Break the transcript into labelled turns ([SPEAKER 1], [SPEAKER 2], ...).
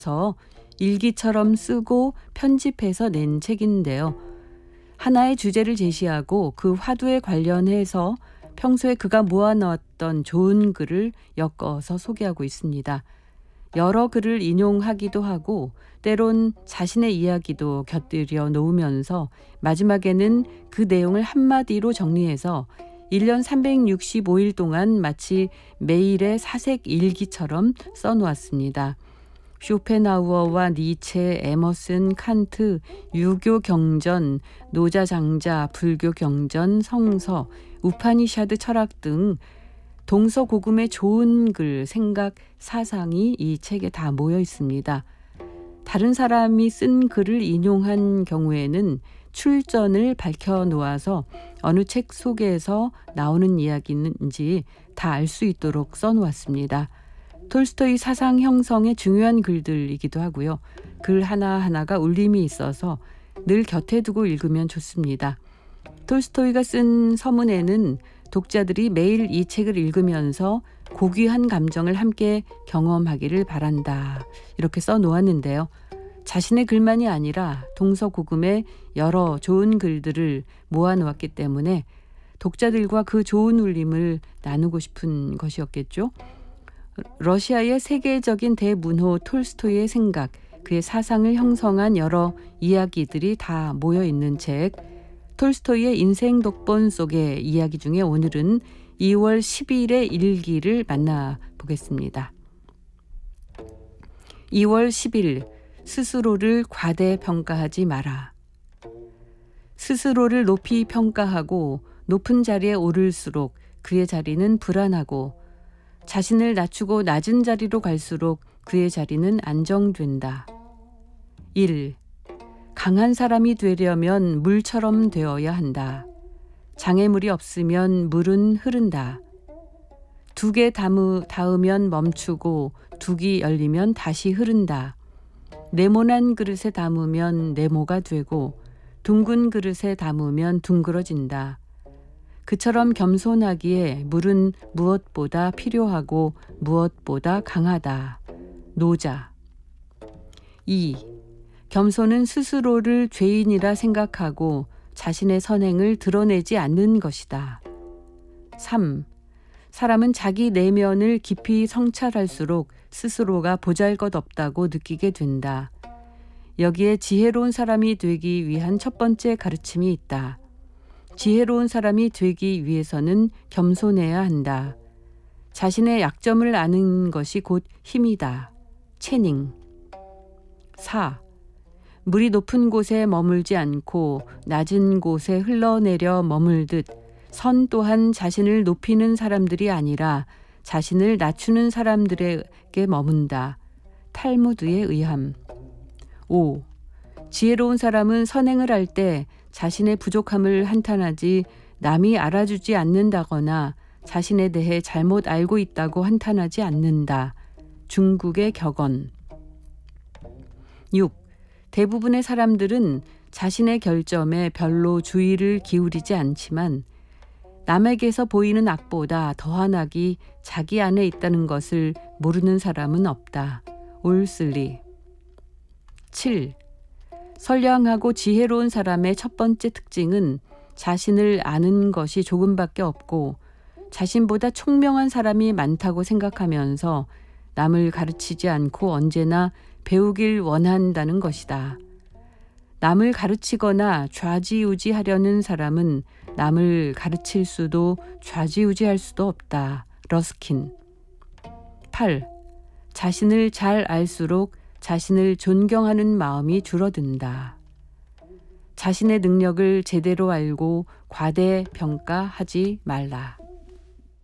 [SPEAKER 1] 일기처럼 쓰고 편집해서 낸 책인데요. 하나의 주제를 제시하고 그 화두에 관련해서 평소에 그가 모아놓았던 좋은 글을 엮어서 소개하고 있습니다. 여러 글을 인용하기도 하고 때론 자신의 이야기도 곁들여 놓으면서 마지막에는 그 내용을 한마디로 정리해서 1년 365일 동안 마치 매일의 사색 일기처럼 써놓았습니다. 쇼펜하우어와 니체, 에머슨, 칸트, 유교 경전, 노자 장자, 불교 경전, 성서, 우파니샤드 철학 등 동서고금의 좋은 글, 생각, 사상이 이 책에 다 모여 있습니다. 다른 사람이 쓴 글을 인용한 경우에는 출전을 밝혀 놓아서 어느 책 속에서 나오는 이야기인지 다 알 수 있도록 써놓았습니다. 톨스토이 사상 형성의 중요한 글들이기도 하고요. 글 하나하나가 울림이 있어서 늘 곁에 두고 읽으면 좋습니다. 톨스토이가 쓴 서문에는 독자들이 매일 이 책을 읽으면서 고귀한 감정을 함께 경험하기를 바란다. 이렇게 써놓았는데요. 자신의 글만이 아니라 동서고금의 여러 좋은 글들을 모아놓았기 때문에 독자들과 그 좋은 울림을 나누고 싶은 것이었겠죠. 러시아의 세계적인 대문호 톨스토이의 생각, 그의 사상을 형성한 여러 이야기들이 다 모여있는 책, 톨스토이의 인생 독본 속의 이야기 중에 오늘은 2월 10일의 일기를 만나보겠습니다. 2월 10일, 스스로를 과대평가하지 마라. 스스로를 높이 평가하고 높은 자리에 오를수록 그의 자리는 불안하고 자신을 낮추고 낮은 자리로 갈수록 그의 자리는 안정된다. 1. 강한 사람이 되려면 물처럼 되어야 한다. 장애물이 없으면 물은 흐른다. 2개 닿으면 멈추고 2개 열리면 다시 흐른다. 네모난 그릇에 담으면 네모가 되고 둥근 그릇에 담으면 둥그러진다. 그처럼 겸손하기에 물은 무엇보다 필요하고 무엇보다 강하다. 노자. 2. 겸손은 스스로를 죄인이라 생각하고 자신의 선행을 드러내지 않는 것이다. 3. 사람은 자기 내면을 깊이 성찰할수록 스스로가 보잘것없다고 느끼게 된다. 여기에 지혜로운 사람이 되기 위한 첫 번째 가르침이 있다. 지혜로운 사람이 되기 위해서는 겸손해야 한다. 자신의 약점을 아는 것이 곧 힘이다. 채닝. 4. 물이 높은 곳에 머물지 않고 낮은 곳에 흘러내려 머물듯 선 또한 자신을 높이는 사람들이 아니라 자신을 낮추는 사람들에게 머문다. 탈무드에 의함. 5. 지혜로운 사람은 선행을 할 때 자신의 부족함을 한탄하지 남이 알아주지 않는다거나 자신에 대해 잘못 알고 있다고 한탄하지 않는다. 중국의 격언. 6. 대부분의 사람들은 자신의 결점에 별로 주의를 기울이지 않지만 남에게서 보이는 악보다 더한 악이 자기 안에 있다는 것을 모르는 사람은 없다. 올슬리. 7. 선량하고 지혜로운 사람의 첫 번째 특징은 자신을 아는 것이 조금밖에 없고 자신보다 총명한 사람이 많다고 생각하면서 남을 가르치지 않고 언제나 배우길 원한다는 것이다. 남을 가르치거나 좌지우지하려는 사람은 남을 가르칠 수도 좌지우지할 수도 없다. 러스킨. 8. 자신을 잘 알수록 자신을 존경하는 마음이 줄어든다. 자신의 능력을 제대로 알고 과대평가하지 말라.